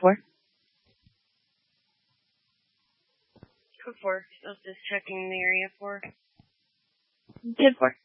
4. Code 4. Still just checking the area for. 10-4.